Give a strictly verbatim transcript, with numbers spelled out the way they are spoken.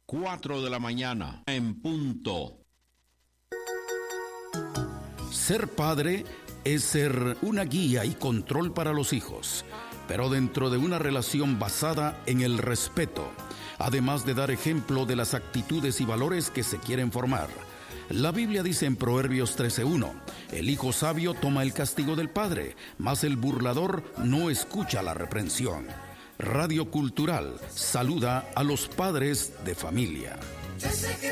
cuatro de la mañana, en punto. Ser padre es ser una guía y control para los hijos, pero dentro de una relación basada en el respeto, además de dar ejemplo de las actitudes y valores que se quieren formar. La Biblia dice en Proverbios trece uno, el hijo sabio toma el castigo del padre, mas el burlador no escucha la reprensión. Radio Cultural saluda a los padres de familia.